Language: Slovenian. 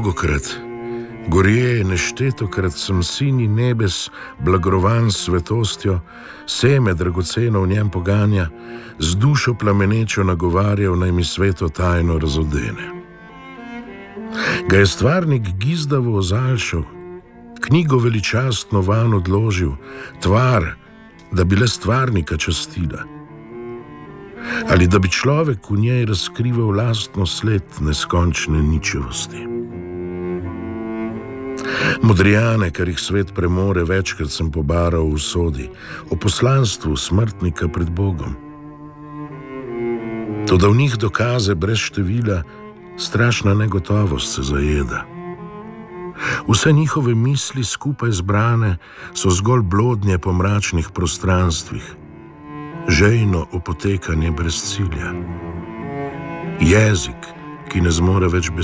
Mnogokrat, gorje neštetokrat sem sini nebes, blagrovan s svetostjo, seme dragoceno v njem poganja, z dušo plamenečo nagovarjal, naj mi sveto tajno razodene. Ga je stvarnik gizdavo ozaljšal, knjigo veličastno van odložil, tvar, da bi le stvarnika častila. Ali da bi človek v njej razkrival lastno sled neskončne ničevosti. Modrijane, kar jih svet premore, večkrat sem pobaral v sodi, o poslanstvu smrtnika pred Bogom. Toda v njih dokaze brez števila, strašna negotovost se zajeda. Vse njihove misli skupaj zbrane so zgolj blodnje po mračnih prostranstvih, žejno opotekanje brez cilja. Jezik, ki ne zmore več besed.